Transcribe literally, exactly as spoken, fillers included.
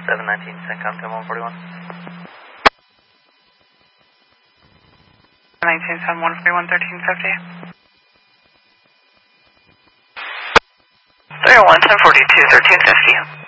seven nineteen, CENTCOM, ten one forty-one. nineteen, ten one forty-one, thirteen fifty. three oh one, ten forty-two, thirteen fifty.